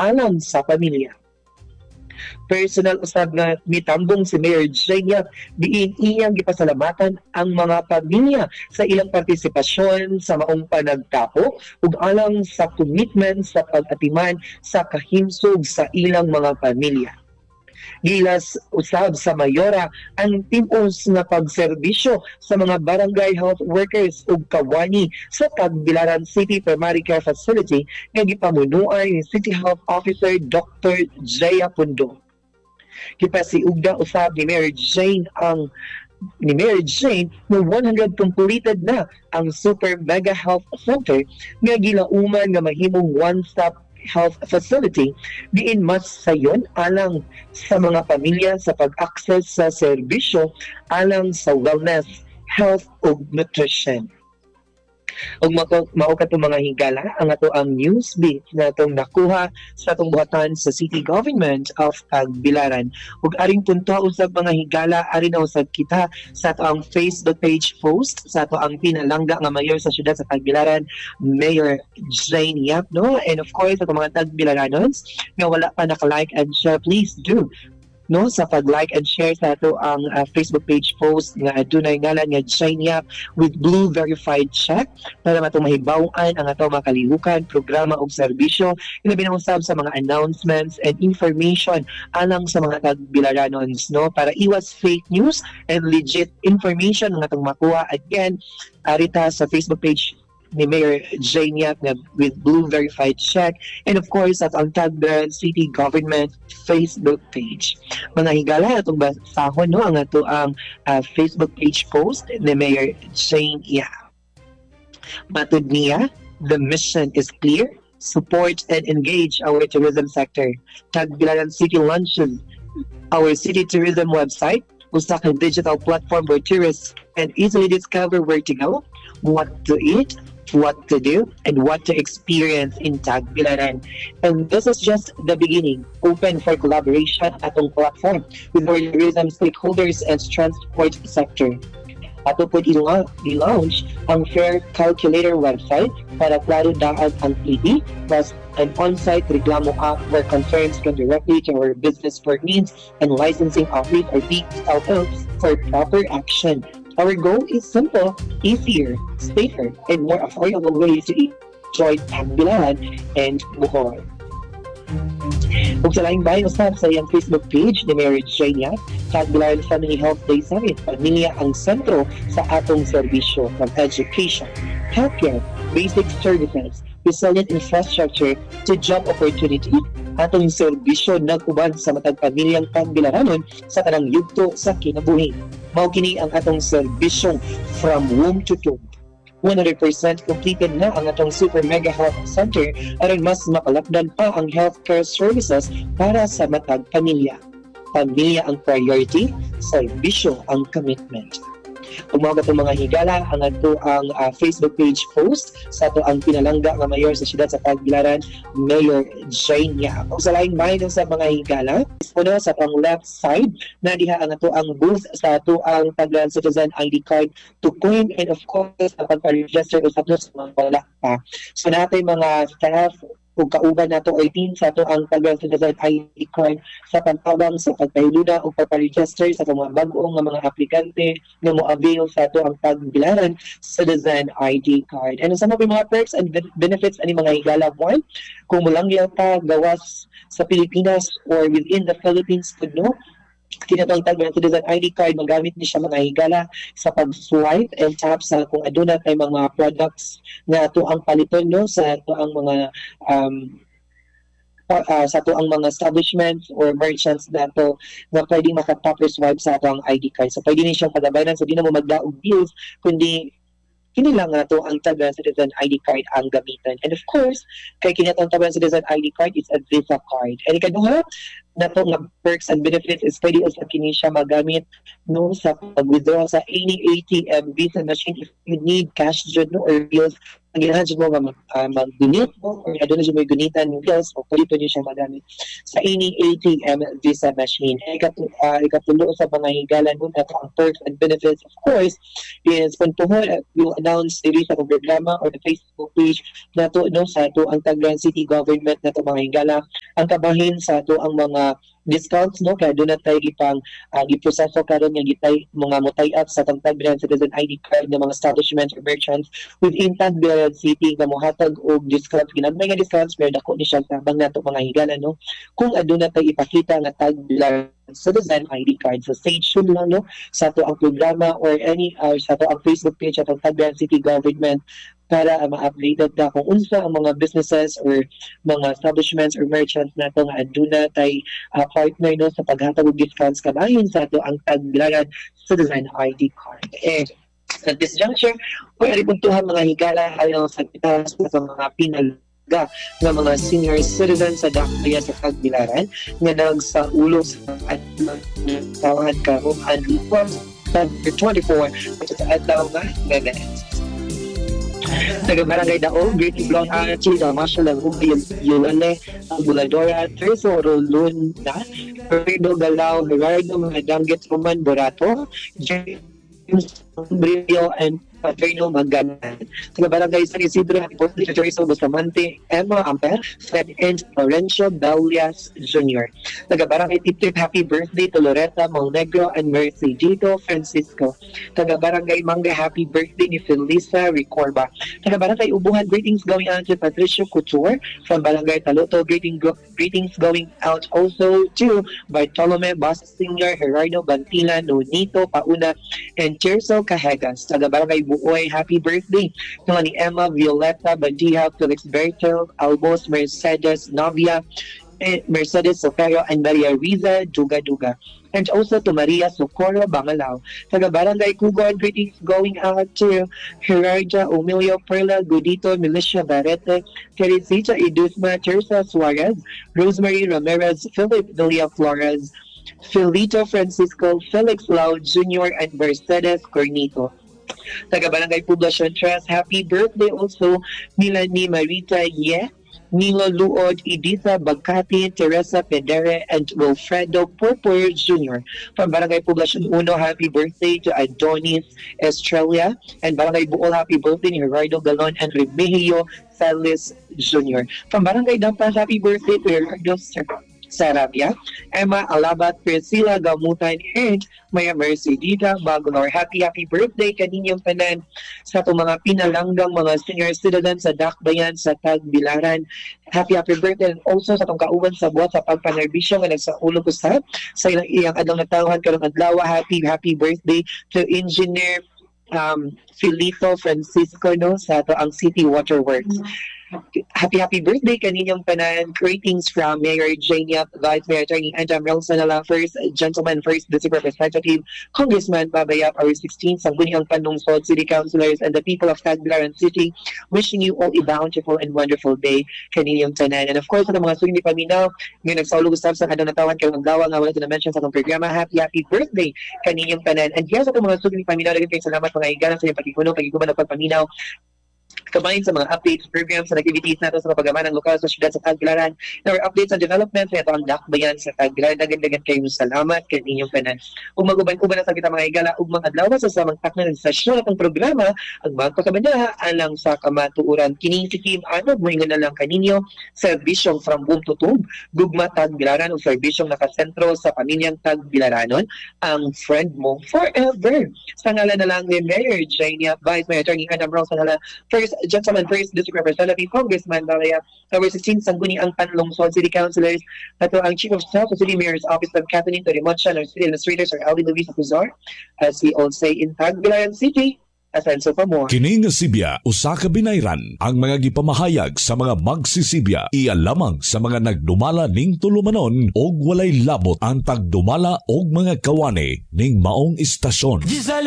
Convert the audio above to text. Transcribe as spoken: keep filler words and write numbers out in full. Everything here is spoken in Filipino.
alang sa pamilya. Personal usab nga mitambong si Mayor Jaya diin iyang gipasalamatan ang mga pamilya sa ilang partisipasyon sa maong panagtapo ug alang sa commitment sa pag-atiman sa kahimsog sa ilang mga pamilya. Gilas usab sa mayora ang timos nga pagserbisyo sa mga barangay health workers ug kawani sa Tagbilaran City Primary Care Facility nga gipamunuan ni City Health Officer Doctor Jaya Pundo. Gipasiugda usab ni Mayor Jane ang ni Mayor Jane na one hundred completed na ang Super Mega Health Center nga gilauman nga mahimong one-stop health facility diin mas sayon alang sa mga pamilya sa pag-access sa serbisyo alang sa wellness, health ug nutrition. Ug mao mao kato mga higala ang ato ang news beat na atong nakuha sa atong buhatan sa City Government of Tagbilaran. Ug aring punto usab mga higala ari na usab kita sa ato ang Facebook page post sa ato ang pinalangga nga mayor sa siyudad sa Tagbilaran, Mayor Jane Yap, no? And of course ato mga Tagbilaranons nga wala pa naka-like and share, please do no sa pag-like and share sa ato ang uh, Facebook page post nga adunay ngalan nga Jane Yap with blue verified check para matong mahibaw-an ang ato mga kalihukan, programa ug serbisyo ilabi na usab sa mga announcements and information alang sa mga Tagbilaranons, no, para iwas fake news and legit information nga atong makuha. Again, arita sa Facebook page ni Mayor Jane Yap with blue verified check, and of course at ang Tagbilaran City Government Facebook page. Mga higala atong basahon no ang ato ang uh, Facebook page post ni Mayor Jane Yap. Matud niya, the mission is clear: support and engage our tourism sector. Tagbilaran City launches our city tourism website, usa ka digital platform where tourists can easily discover where to go, what to eat, what to do, and what to experience in Tagbilaran. And this is just the beginning. Open for collaboration atong platform with our tourism stakeholders and transport sector. Ato po i-launch ang Fare Calculator website para klaro daan ang T V plus an on-site reklamo app where concerns can directly to our business for needs and licensing office or B L Os for proper action. Our goal is simple, easier, safer, and more affordable ways to enjoy Tagbilaran and Bohol. Kung sa laing bayan usab sa iyang Facebook page ni Mayor Jane Yap, Tagbilaran Family Health Day Summit, pamilya ang sentro sa atong serbisyo from education, healthcare, basic services, resilient infrastructure to job opportunity. Atong serbisyo nagkuban sa matag pamilyang Tagbilaranon sa tanang yugto sa kinabuhi. Mao kini ang atong serbisyong from womb to tomb. one hundred percent completed na ang atong Super Mega Health Center aron mas makalapdan pa ang healthcare services para sa matag pamilya. Pamilya ang priority, serbisyo ang commitment. Kung mga itong mga higala, ang ato ang uh, Facebook page post sa ato ang pinalangga nga mayor sa siyudad sa Tagbilaran, Mayor Jane Yap. Kung sa laing bahay sa mga higala, puno sa atong left side na diha ang ato ang booth sa ato ang Tagbilaran Citizen I D card to claim, and of course sa pagpa-register usab no sa mga wala pa. So natin mga staff kung kauban nato or team sa ato ang Tagbilaran Citizen I D card sa pagtabang sa pagpahiluda o pagpa-register sa mga bag-ong nga mga aplikante nga mo-avail sa ato ang Tagbilaran Citizen I D card. And sa mga mga perks and benefits ani mga higala, one, kung mulangyaw ta gawas sa Pilipinas or within the Philippines to know, kinatong Tagbilaran Citizen I D card, magamit ni siya mga higala sa pag-swipe and tap sa kung aduna kay mga products nga ato ang paliton no sa ato ang mga um, uh, sa ato ang mga establishments or merchants nato nga pwedeng maka-tap or swipe sa ato ang I D card. So pwede ni siyang pagabayaran, so di na mo magdaog bills, kundi kini lang nga to ang Tagbilaran Citizen I D card ang gamitan. And of course, kay kini atong Tagbilaran Citizen I D card is a Visa card. And ikaduha, na to nga perks and benefits is pwede usab kini siya magamit no sa pag-withdraw sa any A T M Visa machine if you need cash jud no or bills ang ginahan mo nga mag, uh, mag-donate mo or aduna siya may gunitan yung bills o palito niyo siya magamit sa any A T M Visa machine. E ikatu, uh, ikatulo sa mga higalan mo nato ang perks and benefits of course is kung tuhod uh, yung announce diri sa programa or the Facebook page nato no sa ato ang Tagbilaran City Government nato mga higala ang kabahin sa ato ang mga discounts no kaya doon na tayo ipang uh, iproseso karon nga gitay mga motay up sa Tagbilaran Citizen I D card ng mga establishments or merchants within Tagbilaran City nga mohatag og discount ginagmay nga discounts pero dako ni siya tabang nato mga higala no kung aduna tayo ipakita nga Tagbilaran Citizen I D card so stay tuned lang no sa ato ang programa or any uh, sa ato ang Facebook page at ang Tagbilaran City Government para uh, ma-updated na kung unsa ang mga businesses or mga establishments or merchants nato nga aduna tay uh, partner no sa paghatag og discounts kabahin sa ato ang Tagbilaran Citizen I D card. Eh, at this juncture, pwede puntuhan mga higala ayon sa kita sa mga pinalaga nga mga senior citizens sa Dakbayan sa Tagbilaran nga nagsaulo sa tawad karong adlaw September twenty-fourth sa adlaw nga events. Taga Barangay Daog, Great Blong Archie, Marshall ng Ubi, Yulane, Buladora, Tersoro, Luna, Rido Galao, Gerardo, mga Danggit, Roman, Borato, James, Brillo, and Patrino Maganan. Taga Barangay San Isidro, Happy Teresa Bustamante, Emma Amper, Fred and Florencio Daulias Junior Taga Barangay Tip-Tip, happy birthday to Loretta Monegro and Mercy Dito Francisco. Taga Barangay Manga, happy birthday ni Felisa Ricorba. Taga Barangay Ubuhan, greetings going out to Patricio Couture from Barangay Taloto. Greeting, greetings going out also to Bartolome Bas Senior, Gerardo Bantila, Nonito Pauna, and Tirso Cahegas. Taga Barangay Buoy, happy birthday to ni Emma Violeta Bandiha, Felix Bertel, Albos Mercedes Novia, Mercedes Soferio, and Maria Riza Duga Duga. And also to Maria Socorro Bangalao. Taga Barangay Kugon, greetings going out to Gerardia Emilio Perla Gudito, Milicia Barrete, Teresita Idusma, Teresa Suarez, Rosemary Ramirez, Philip Delia Flores, Felito Francisco, Felix Lau Junior, and Mercedes Cornito. Taga Barangay Poblacion Trust, happy birthday also nila ni Marita Ye, Nilo Luod, Editha Bagkati, Teresa Pedere, and Wilfredo Purpur Junior From Barangay Poblacion Uno, happy birthday to Adonis Estrella, and Barangay Buol, happy birthday ni Gerardo Galon and Remigio Celis Junior From Barangay Dampas, happy birthday to Gerardo Sarabia, Emma Alabat, Priscilla Gamutan, and Maya Mercy Dita Baglor. Happy, happy birthday kaninyong tanan sa itong mga pinalanggang mga senior citizens sa Dakbayan sa Tagbilaran. Happy, happy birthday and also sa itong kauban sa buhat sa pagpanerbisyo nga nagsaulog usab sa ilang iyang adlaw na tawhan karong adlaw. Happy, happy birthday to Engineer um, Filito Francisco no, sa ito ang City Waterworks. Happy, happy birthday kaninyong tanan. Greetings from Mayor Jania, Vice Mayor Attorney Andam Relsanala, First Gentleman, First District Representative, Congressman Babayap, R sixteen, Sangguniang Panlungsod, City Councilors, and the people of Tagbilaran City, wishing you all a bountiful and wonderful day kaninyong tanan. And of course, sa mga suling ni Paminaw, ngayon nagsaulog usab sa kadang natawan kayo ng dawa nga wala ito na-mention sa itong programa. Happy, happy birthday kaninyong tanan. And yes, sa itong mga suling ni Paminaw, naging kayo salamat mga higalan sa iyong pagkikuno, pagkikuman ng pagpaminaw. Kabahin sa mga updates, programs, and activities natin sa kapagaman ng lokal sa syudad sa Tagbilaran. Our updates and developments, ito ang Dakbayan sa Tagbilaran. Dagan-dagan kayong salamat kay inyong tanan. Ug maguban-uban na sa kita mga higala ug mga adlaw sa samang takna ng sesyon atong programa ang magpakabanyaha alang sa kamatuoran. Kining tikim ano moingon na lang kaninyo serbisyong from womb to tomb, gugma Tagbilaran o serbisyong nakasentro sa pamilyang Tagbilaranon, ang friend mo forever. Sa ngalan na lang ni Mayor Jania, Vice Mayor Attorney Adam Rose, sa ngalan First Gentleman, First District Representative, Congressman Balaya, Number sixteen, Sangguni ang Panlungsod City Councilors, ato ang Chief of Staff sa City Mayor's Office of Kathleen Torimoncha, and our City Administrators are Alvin Luis Pizar, as we all say in Tagbilaran City. Asenso pa mo. Kini nga Sibya, usa ka binayran ang mga gipamahayag sa mga magsisibya. Iya lamang sa mga nagdumala ning tulumanon og walay labot ang pagdumala og mga kawane ning maong istasyon.